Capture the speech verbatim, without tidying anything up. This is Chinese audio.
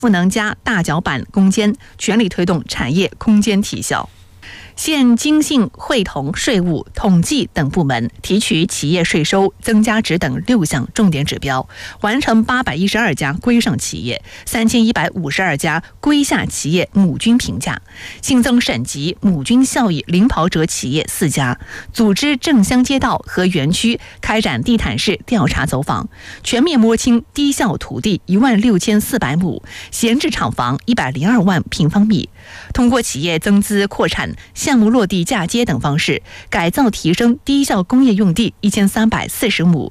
不能加大脚板攻坚，全力推动产业空间提效。现经信、会同、税务、统计等部门提取企业税收增加值等六项重点指标，完成八百一十二家规上企业、三千一百五十二家规下企业母均评价，新增省级母均效益领跑者企业四家，组织城乡街道和园区开展地毯式调查走访，全面摸清低效土地一万六千四百亩，闲置厂房一百零二万平方米，通过企业增资扩产、项目落地嫁接等方式，改造提升低效工业用地一千三百四十亩，